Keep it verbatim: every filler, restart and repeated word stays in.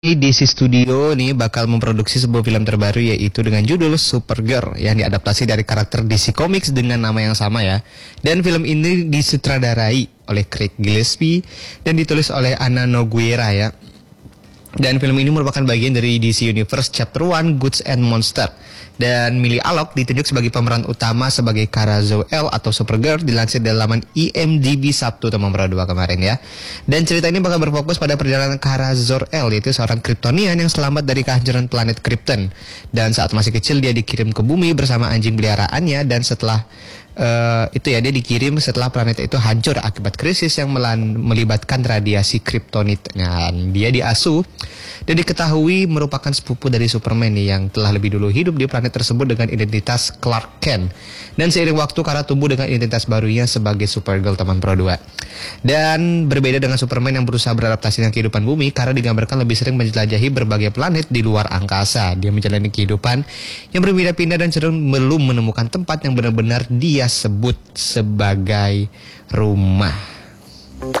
D C Studio nih bakal memproduksi sebuah film terbaru yaitu dengan judul Supergirl yang diadaptasi dari karakter D C Comics dengan nama yang sama ya. Dan film ini disutradarai oleh Craig Gillespie dan ditulis oleh Ana Nogueira ya. Dan film ini merupakan bagian dari D C Universe Chapter one Gods and Monster. Dan Millie Alcock ditunjuk sebagai pemeran utama sebagai Kara Zor-El atau Supergirl dilansir dari laman I M D B Sabtu tanggal dua kemarin ya. Dan cerita ini bakal berfokus pada perjalanan Kara Zor-El, yaitu seorang Kryptonian yang selamat dari kehancuran planet Krypton. Dan saat masih kecil dia dikirim ke bumi bersama anjing peliharaannya, dan setelah Uh, itu ya dia dikirim setelah planet itu hancur akibat krisis yang melan- melibatkan radiasi kryptonit. Nah, dia diasuh dan diketahui merupakan sepupu dari Superman nih yang telah lebih dulu hidup di planet tersebut dengan identitas Clark Kent. Dan seiring waktu Kara tumbuh dengan identitas barunya sebagai Supergirl teman Pro dua. Dan berbeda dengan Superman yang berusaha beradaptasi dengan kehidupan bumi, Kara digambarkan lebih sering menjelajahi berbagai planet di luar angkasa. Dia menjalani kehidupan yang berpindah-pindah dan cenderung belum menemukan tempat yang benar-benar dia sebut sebagai rumah.